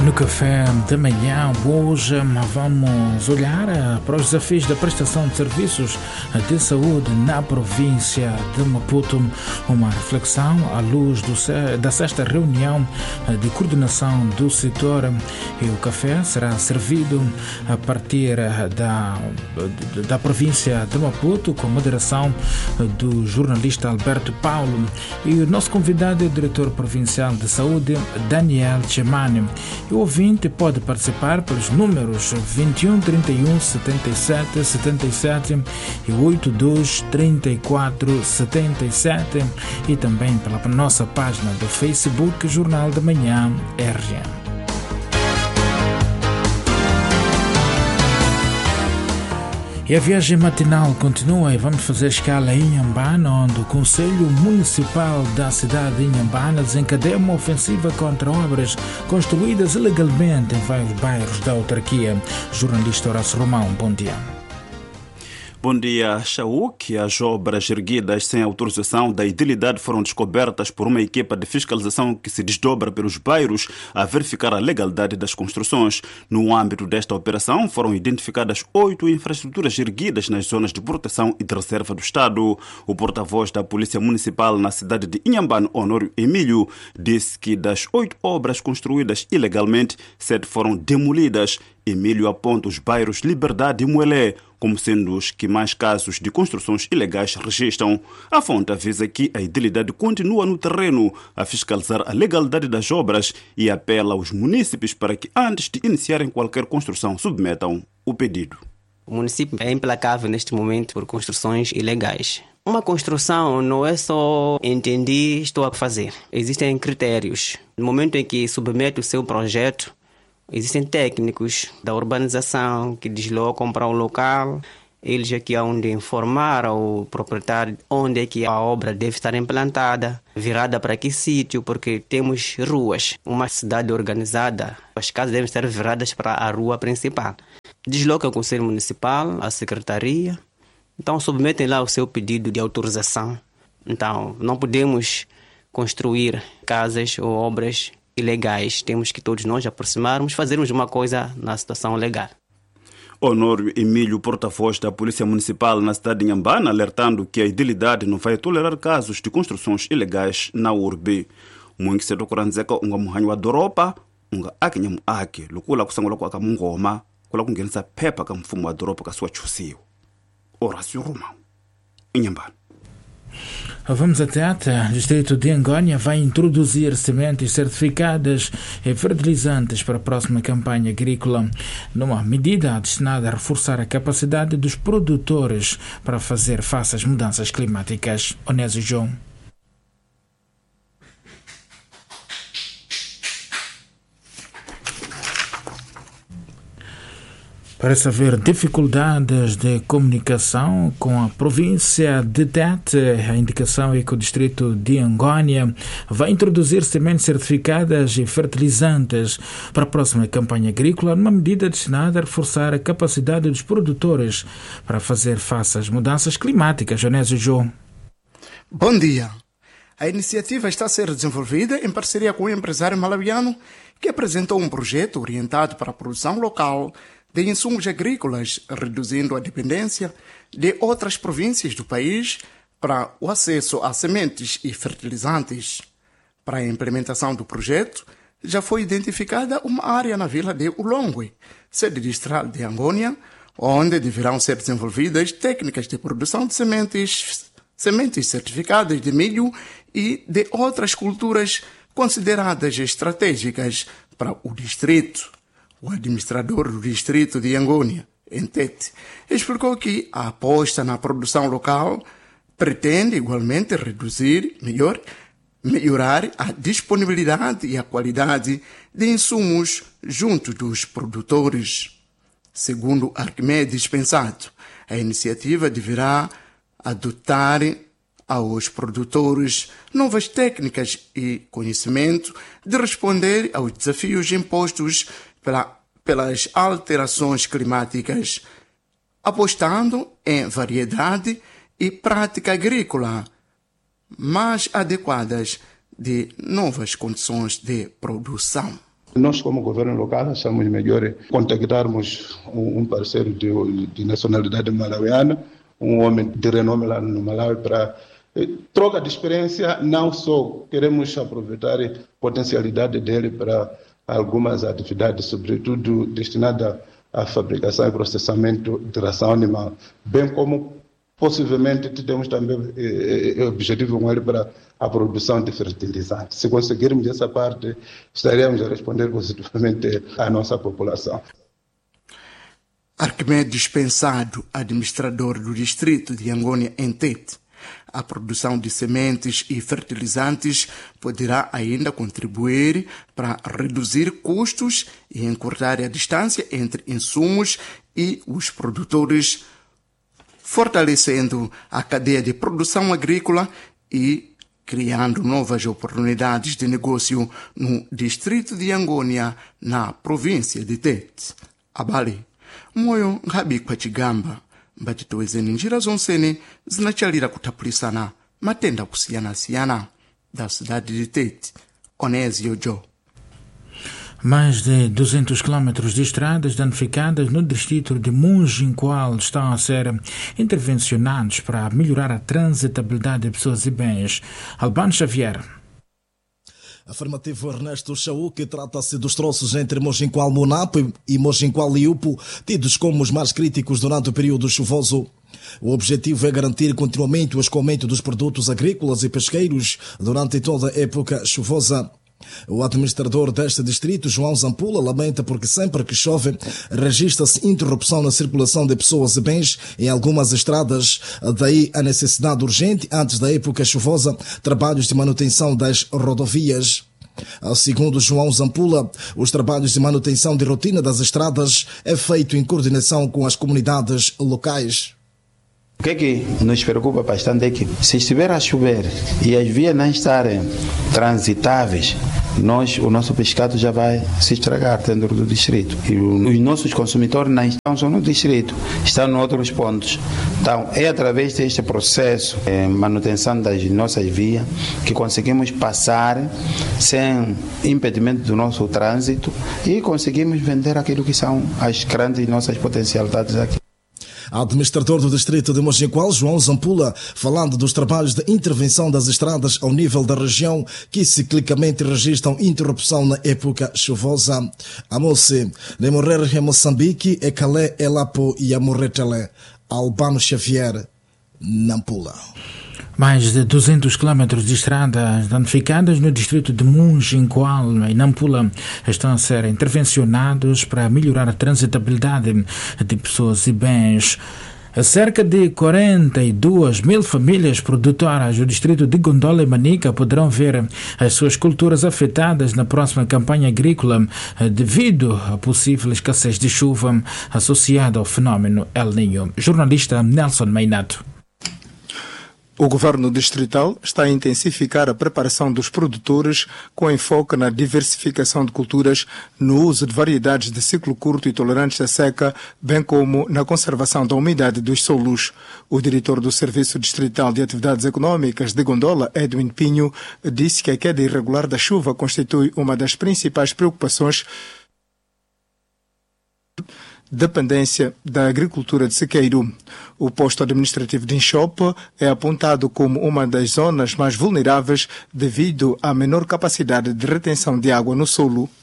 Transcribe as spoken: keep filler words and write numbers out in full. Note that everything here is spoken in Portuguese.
no café da manhã, hoje vamos olhar para os desafios da prestação de serviços de saúde na província de Maputo. Uma reflexão à luz do, da sexta reunião de coordenação do setor. E o café será servido a partir da, da província de Maputo, com a moderação do jornalista Alberto Paulo. E o nosso convidado é o diretor provincial de saúde, Daniel Chemane. O ouvinte pode participar pelos números vinte e um, trinta e um, setenta e sete, setenta e sete e oitenta e dois, trinta e quatro, setenta e sete e também pela nossa página do Facebook Jornal da Manhã R M. E a viagem matinal continua e vamos fazer escala em Inhambane, onde o Conselho Municipal da cidade de Inhambane desencadeia uma ofensiva contra obras construídas ilegalmente em vários bairros da autarquia. Jornalista Horácio Romão, bom dia. Bom dia, Chauk. As obras erguidas sem autorização da idilidade foram descobertas por uma equipa de fiscalização que se desdobra pelos bairros a verificar a legalidade das construções. No âmbito desta operação, foram identificadas oito infraestruturas erguidas nas zonas de proteção e de reserva do Estado. O porta-voz da Polícia Municipal na cidade de Inhambane, Honório Emílio, disse que das oito obras construídas ilegalmente, sete foram demolidas. Emílio aponta os bairros Liberdade e Muelé como sendo os que mais casos de construções ilegais registram. A fonte avisa que a idilidade continua no terreno a fiscalizar a legalidade das obras e apela aos munícipes para que, antes de iniciarem qualquer construção, submetam o pedido. O município é implacável neste momento por construções ilegais. Uma construção não é só entendi, estou a fazer. Existem critérios. No momento em que submete o seu projeto, existem técnicos da urbanização que deslocam para o local. Eles aqui hão de informar ao proprietário onde é que a obra deve estar implantada, virada para que sítio, porque temos ruas. Uma cidade organizada, as casas devem estar viradas para a rua principal. Desloca o Conselho Municipal, a Secretaria, então submetem lá o seu pedido de autorização. Então, não podemos construir casas ou obras ilegais. Temos que todos nós aproximarmos, fazermos uma coisa na situação legal. Honório Emílio, porta-voz da Polícia Municipal na cidade de Inhambane, alertando que a idilidade não vai tolerar casos de construções ilegais na urbe. Muito cedo kuranzeka unga muhanyo wa doropa unga akinyamu ake lukula kusangula kwa kamungoma kula kungenisa pepa ka mfumo wa doropa ka sua chusio. Horácio Romão, Inhambane. Vamos até o distrito de Angônia vai introduzir sementes certificadas e fertilizantes para a próxima campanha agrícola, numa medida destinada a reforçar a capacidade dos produtores para fazer face às mudanças climáticas. Onésio João. Parece haver dificuldades de comunicação com a província de Tete. A indicação é que o distrito de Angônia vai introduzir sementes certificadas e fertilizantes para a próxima campanha agrícola, numa medida destinada a reforçar a capacidade dos produtores para fazer face às mudanças climáticas. Onésio João. Bom dia. A iniciativa está a ser desenvolvida em parceria com o empresário malawiano que apresentou um projeto orientado para a produção local de insumos agrícolas, reduzindo a dependência de outras províncias do país para o acesso a sementes e fertilizantes. Para a implementação do projeto, já foi identificada uma área na vila de Ulongwe, sede distrital de Angônia, onde deverão ser desenvolvidas técnicas de produção de sementes, sementes certificadas de milho e de outras culturas consideradas estratégicas para o distrito. O administrador do distrito de Angônia, em Tete, explicou que a aposta na produção local pretende igualmente reduzir, melhor, melhorar a disponibilidade e a qualidade de insumos junto dos produtores. Segundo Arquimedes Pensado, a iniciativa deverá adotar aos produtores novas técnicas e conhecimento de responder aos desafios impostos pela, pelas alterações climáticas, apostando em variedade e prática agrícola mais adequadas de novas condições de produção. Nós, como governo local, achamos melhor contactarmos um parceiro de, de nacionalidade malawiana, um homem de renome lá no Malawi, para troca de experiência. Não só queremos aproveitar a potencialidade dele para algumas atividades, sobretudo destinadas à fabricação e processamento de ração animal, bem como possivelmente temos também eh, objetivo com ele para a produção de fertilizantes. Se conseguirmos essa parte, estaremos a responder positivamente à nossa população. Arquimedes Pensado, administrador do distrito de Angônia em Tete. A produção de sementes e fertilizantes poderá ainda contribuir para reduzir custos e encurtar a distância entre insumos e os produtores, fortalecendo a cadeia de produção agrícola e criando novas oportunidades de negócio no distrito de Angônia, na província de Tete. Abale, moyo nghabikwa chigamba, mbatitowezeni njira zonsene zinachalira kuthapulisana matenda kusiyana-siyana da cidade de Tete. Onésio Joe. Mais de duzentos quilómetros de estradas danificadas no distrito de Monjingual estão a ser intervencionados para melhorar a transitabilidade de pessoas e bens. Albano Xavier. Afirmativo Ernesto Chaú, que trata-se dos troços entre Monjingual Monapo e Monjingual Liupo, tidos como os mais críticos durante o período chuvoso. O objetivo é garantir continuamente o escoamento dos produtos agrícolas e pesqueiros durante toda a época chuvosa. O administrador deste distrito, João Zampula, lamenta porque sempre que chove registra-se interrupção na circulação de pessoas e bens em algumas estradas. Daí a necessidade urgente, antes da época chuvosa, trabalhos de manutenção das rodovias. Segundo João Zampula, os trabalhos de manutenção de rotina das estradas é feito em coordenação com as comunidades locais. O que é que nos preocupa bastante é que, se estiver a chover e as vias não estarem transitáveis, nós, o nosso pescado já vai se estragar dentro do distrito. E os nossos consumidores não estão só no distrito, estão em outros pontos. Então, é através deste processo de manutenção das nossas vias que conseguimos passar sem impedimento do nosso trânsito e conseguimos vender aquilo que são as grandes nossas potencialidades aqui. Administrador do distrito de Monjingual, João Zampula, falando dos trabalhos de intervenção das estradas ao nível da região que ciclicamente registram interrupção na época chuvosa. Amose, de morrer em Moçambique, e Calé, Elapo e Amorretele. Albano Xavier, Nampula. Mais de duzentos quilómetros de estradas danificadas no distrito de Monjingual e Nampula estão a ser intervencionados para melhorar a transitabilidade de pessoas e bens. Cerca de quarenta e duas mil famílias produtoras do distrito de Gondola e Manica poderão ver as suas culturas afetadas na próxima campanha agrícola devido à possível escassez de chuva associada ao fenômeno El Niño. Jornalista Nelson Meinato. O governo distrital está a intensificar a preparação dos produtores com enfoque na diversificação de culturas, no uso de variedades de ciclo curto e tolerantes à seca, bem como na conservação da umidade dos solos. O diretor do Serviço Distrital de Atividades Econômicas de Gondola, Edwin Pinho, disse que a queda irregular da chuva constitui uma das principais preocupações dependência da agricultura de sequeiro. O posto administrativo de Inchope é apontado como uma das zonas mais vulneráveis devido à menor capacidade de retenção de água no solo.